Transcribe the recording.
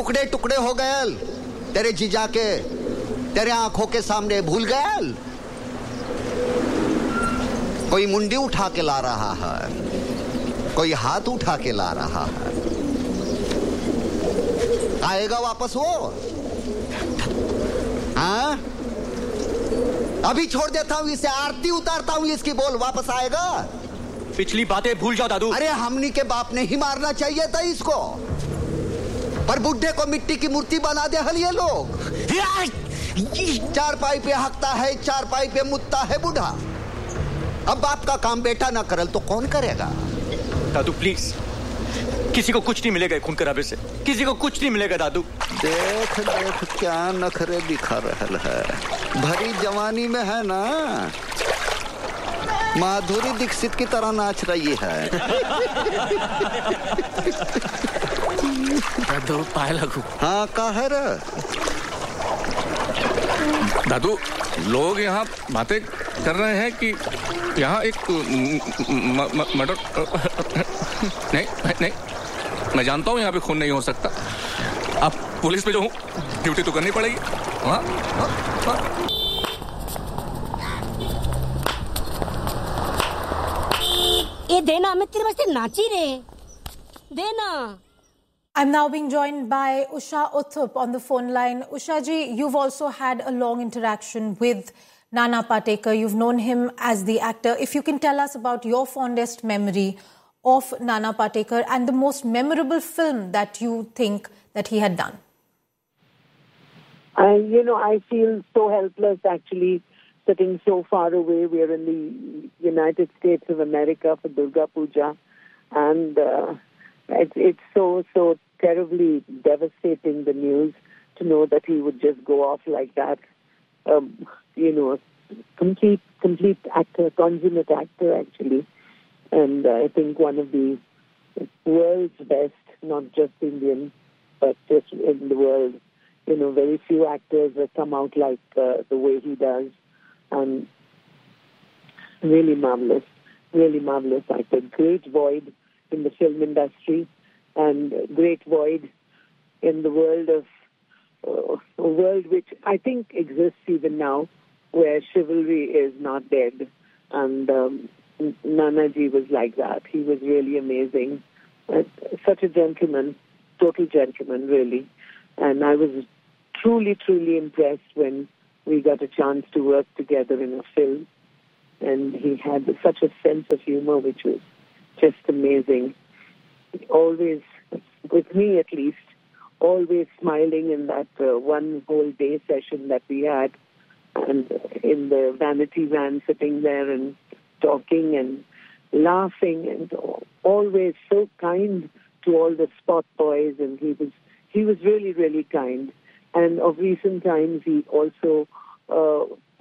टुकड़े टुकड़े हो गए तेरे जीजा के, तेरे आंखों के सामने भूल गए। कोई मुंडी उठा के ला रहा है, कोई हाथ उठा के ला रहा है। आएगा वापस वो? हाँ, अभी छोड़ देता हूं इसे, आरती उतारता हूं इसकी, बोल वापस आएगा? पिछली बातें भूल जाओ दादू। अरे हमनी के बाप ने ही मारना चाहिए था इसको, पर बुढ़े को मिट्टी की मूर्ति बना दे हल ये लोग। चारपाई पे हकता है, चारपाई पे मुतता है बूढ़ा। अब बाप का काम बेटा ना करल तो कौन करेगा? दादू प्लीज, किसी को कुछ नहीं मिलेगा खून खराबे से, किसी को कुछ नहीं मिलेगा दादू। देख देख क्या नखरे दिखा रहल है, भरी जवानी में है ना, माधुरी दीक्षित की तरह नाच रही है। दादू पाए लगू। हाँ का है रे? दादू लोग यहाँ बातें कर रहे हैं कि यहाँ एक मर्डर नहीं, मैं जानता हूँ यहाँ पे खून नहीं हो सकता। अब पुलिस पे जो हूँ ड्यूटी तो करनी पड़ेगी। हाँ। ये देना, मैं तेरे वास्ते नाची रे, देना। I'm now being joined by Usha Uthup on the phone line. Usha ji, you've also had a long interaction with Nana Patekar. You've known him as the actor. If you can tell us about your fondest memory of Nana Patekar and the most memorable film that you think that he had done. I feel so helpless actually sitting so far away. We are in the United States of America for Durga Puja, and it's so terribly devastating, the news, to know that he would just go off like that. Complete actor, consummate actor actually, and I think one of the world's best, not just Indian, but just in the world. Very few actors have come out like the way he does, and really marvelous actor. Great void in the film industry, and great void in the world of a world which I think exists even now, where chivalry is not dead. And Nanaji was like that. He was really amazing. Such a gentleman, total gentleman, really. And I was truly impressed when we got a chance to work together in a film. And he had such a sense of humor, which was just amazing. Always, with me at least, always smiling in that one whole day session that we had, and in the vanity van, sitting there and talking and laughing, and always so kind to all the spot boys, and he was really kind. And of recent times, he also